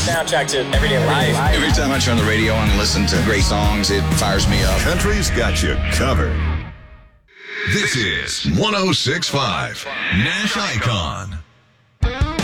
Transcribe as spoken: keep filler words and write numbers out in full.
soundtrack to everyday life. Every time I turn the radio on and listen to great songs, it fires me up. Country's got you covered. This is one oh six point five Nash Icon.